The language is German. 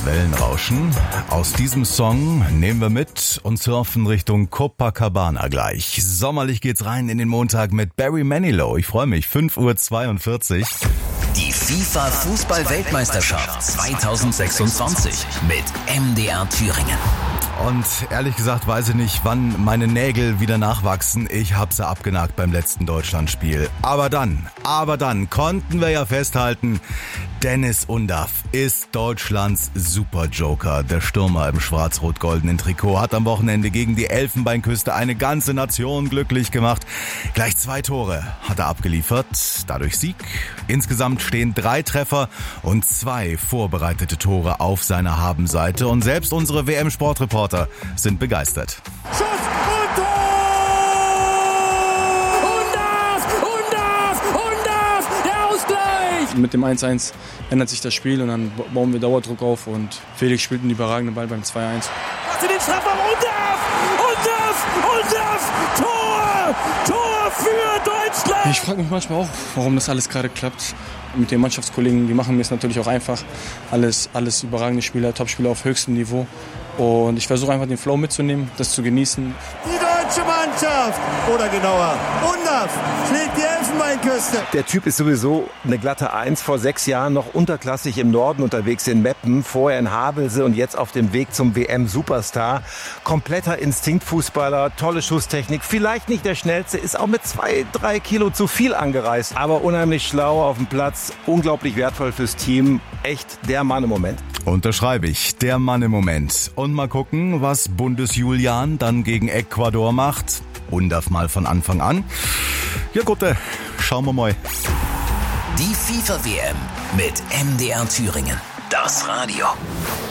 Wellenrauschen. Aus diesem Song nehmen wir mit und surfen Richtung Copacabana gleich. Sommerlich geht's rein in den Montag mit Barry Manilow. Ich freue mich, 5:42 Uhr. Die FIFA-Fußball-Weltmeisterschaft 2026 mit MDR Thüringen. Und ehrlich gesagt weiß ich nicht, wann meine Nägel wieder nachwachsen. Ich hab sie abgenagt beim letzten Deutschlandspiel. Aber dann konnten wir ja festhalten, Dennis Undaff ist Deutschlands Superjoker. Der Stürmer im schwarz-rot-goldenen Trikot hat am Wochenende gegen die Elfenbeinküste eine ganze Nation glücklich gemacht. Gleich 2 Tore hat er abgeliefert, dadurch Sieg. Insgesamt stehen 3 Treffer und 2 vorbereitete Tore auf seiner Habenseite. Und selbst unsere WM-Sportreporter sind begeistert. Schuss und Tor! Undaff! Der Ausgleich! Mit dem 1:1 ändert sich das Spiel und dann bauen wir Dauerdruck auf und Felix spielt einen überragenden Ball beim 2:1. Macht den Strafraum, Undaff! Tor für Deutschland! Ich frage mich manchmal auch, warum das alles gerade klappt. Mit den Mannschaftskollegen, die machen mir es natürlich auch einfach. Alles überragende Spieler, Topspieler auf höchstem Niveau. Und ich versuche einfach den Flow mitzunehmen, das zu genießen. Die deutsche Mannschaft, oder genauer, Undaff schlägt die Elfenbeinküste. Der Typ ist sowieso eine glatte 1. Vor 6 Jahren noch unterklassig im Norden unterwegs in Meppen, vorher in Havelse und jetzt auf dem Weg zum WM-Superstar. Kompletter Instinktfußballer, tolle Schusstechnik, vielleicht nicht der schnellste, ist auch mit 2-3 Kilo zu viel angereist, aber unheimlich schlau auf dem Platz, unglaublich wertvoll fürs Team, echt der Mann im Moment. Unterschreibe ich, der Mann im Moment. Und mal gucken, was Bundesjulian dann gegen Ecuador macht. Undaff mal von Anfang an. Ja gut, schauen wir mal. Die FIFA-WM mit MDR Thüringen. Das Radio.